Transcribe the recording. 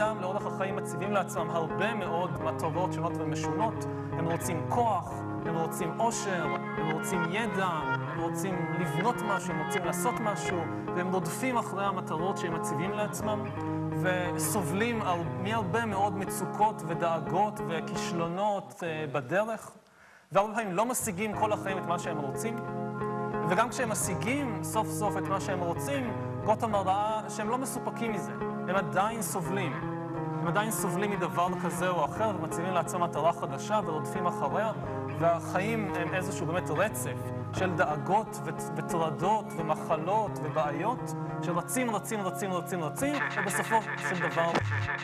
אדם לאורך החיים מציבים לעצמם הרבה מאוד מטרות שונות ומשונות. הם רוצים כוח, הם רוצים עושר, הם רוצים ידע, הם רוצים לבנות משהו, הם רוצים לעשות משהו, והם רודפים אחרי המטרות שהם מציבים לעצמם, וסובלים מהרבה מאוד מצוקות ודאגות וכישלונות בדרך, והרבה פעמים לא משיגים כל החיים את מה שהם רוצים, וגם כשהם משיגים סוף סוף את מה שהם רוצים, גוטם ראה שהם לא מסופקים מזה, הם עדיין סובלים. הם עדיין סובלים מדבר כזה או אחר, ומציבים לעצמם מטרה חדשה ורודפים אחריה, והחיים הם איזשהו באמת רצף של דאגות וטרדות ומחלות ובעיות, שרצים, ובסופו של דבר